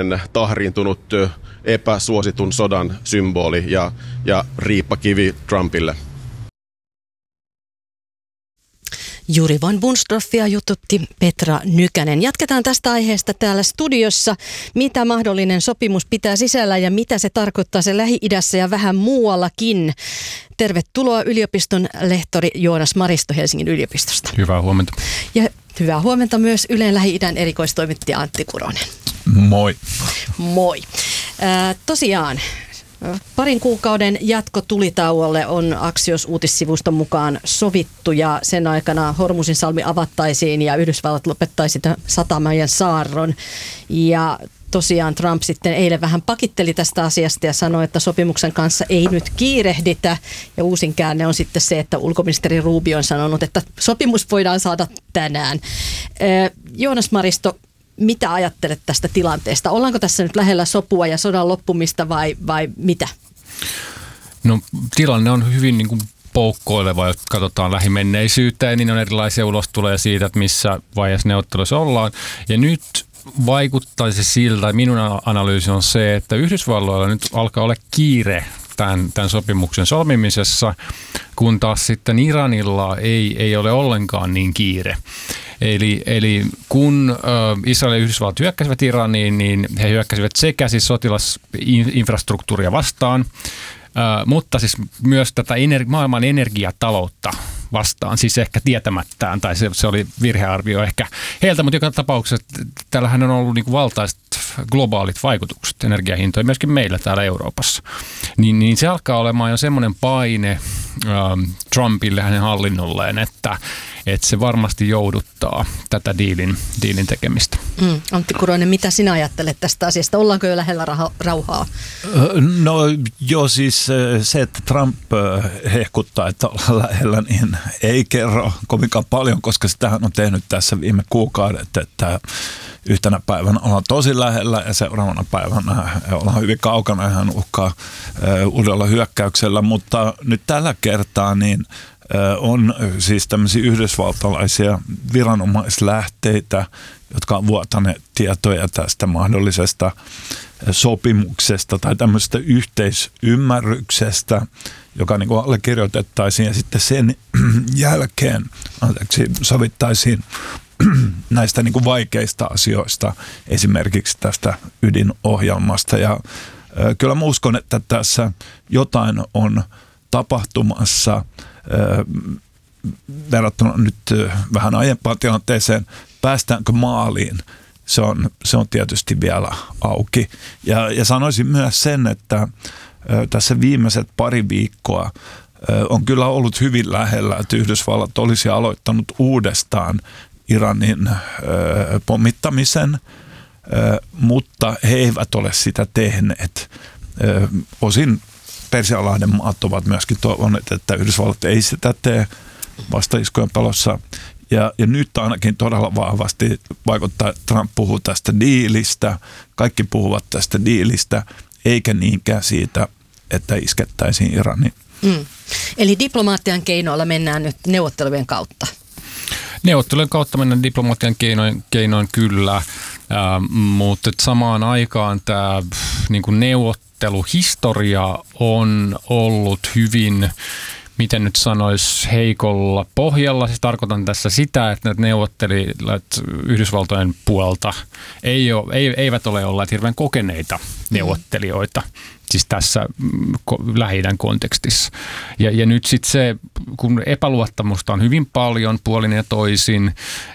tällainen tahriintunut epäsuositun sodan symboli ja riippakivi Trumpille. Juri von Bundstroffia jututti Petra Nykänen. Jatketaan tästä aiheesta täällä studiossa. Mitä mahdollinen sopimus pitää sisällä ja mitä se tarkoittaa se Lähi-idässä ja vähän muuallakin. Tervetuloa yliopiston lehtori Joonas Maristo Helsingin yliopistosta. Hyvää huomenta. Ja hyvää huomenta myös Ylen Lähi-idän erikoistoimittaja Antti Kuronen. Moi. Moi. Tosiaan. Parin kuukauden jatkotulitauolle on Axios-uutissivuston mukaan sovittu ja sen aikana Hormuzin salmi avattaisiin ja Yhdysvallat lopettaisi satamajan saarron. Ja tosiaan Trump sitten eilen vähän pakitteli tästä asiasta ja sanoi, että sopimuksen kanssa ei nyt kiirehditä. Ja uusin käänne on sitten se, että ulkoministeri Rubio on sanonut, että sopimus voidaan saada tänään. Joonas Maristo, mitä ajattelet tästä tilanteesta? Ollaanko tässä nyt lähellä sopua ja sodan loppumista vai mitä? No tilanne on hyvin niin kuin poukkoileva, jos katsotaan lähimenneisyyttä, niin on erilaisia ulostuloja siitä, että missä vaiheessa neuvotteluissa ollaan. Ja nyt vaikuttaisi siltä, minun analyysi on se, että Yhdysvalloilla nyt alkaa olla kiire tämän sopimuksen solmimisessa, kun taas sitten Iranilla ei ole ollenkaan niin kiire. Eli kun Israel ja Yhdysvallat hyökkäsivät Iraniin, niin he hyökkäsivät sekä siis sotilasinfrastruktuuria vastaan, mutta siis myös tätä maailman energiataloutta vastaan, siis ehkä tietämättään, tai se oli virhearvio ehkä heiltä, mutta joka tapauksessa tällähän on ollut niin kuin valtaiset globaalit vaikutukset energiahintoihin myöskin meillä täällä Euroopassa. Niin se alkaa olemaan jo semmoinen paine Trumpille hänen hallinnolleen, että se varmasti jouduttaa tätä diilin tekemistä. Antti Kuronen, mitä sinä ajattelet tästä asiasta? Ollaanko jo lähellä rauhaa? No joo, siis se, että Trump hehkuttaa, että ollaan lähellä, niin ei kerro kovinkaan paljon, koska sitähän on tehnyt tässä viime kuukaudet, että yhtenä päivänä ollaan tosi lähellä ja seuraavana päivänä ollaan hyvin kaukana ja hän uhkaa uudella hyökkäyksellä, mutta nyt tällä kertaa niin on siis tämmöisiä yhdysvaltalaisia viranomaislähteitä, jotka on vuotaneet tietoja tästä mahdollisesta sopimuksesta tai tämmöisestä yhteisymmärryksestä, joka niin kuin allekirjoitettaisiin ja sitten sen jälkeen sovittaisiin näistä niin kuin vaikeista asioista, esimerkiksi tästä ydinohjelmasta. Ja kyllä mä uskon, että tässä jotain on tapahtumassa verrattuna nyt vähän aiempaan tilanteeseen. Päästäänkö maaliin? Se on tietysti vielä auki. Ja sanoisin myös sen, että tässä viimeiset pari viikkoa on kyllä ollut hyvin lähellä, että Yhdysvallat olisi aloittanut uudestaan Iranin pommittamisen, mutta he eivät ole sitä tehneet. Osin Persianlahden maat ovat myöskin toivoneet, että Yhdysvallat ei sitä tee vastaiskujen pelossa. Ja nyt ainakin todella vahvasti vaikuttaa, että Trump puhuu tästä diilistä, kaikki puhuvat tästä diilistä, eikä niinkään siitä, että iskettäisiin Iraniin. Eli diplomaattian keinoilla mennään nyt neuvottelujen kautta. Neuvottelujen kautta mennään diplomatian keinoin kyllä, mutta samaan aikaan tämä niin kuin neuvotteluhistoria on ollut hyvin, miten nyt sanoisi, heikolla pohjalla. Siis tarkoitan tässä sitä, että neuvottelijat Yhdysvaltojen puolta eivät ole olleet hirveän kokeneita neuvottelijoita. Siis tässä Lähi-idän kontekstissa. Ja nyt sitten se, kun epäluottamusta on hyvin paljon puolin ja toisin,